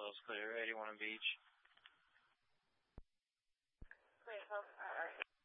Hills clear. 81 on Beach. Clear Hills, alright.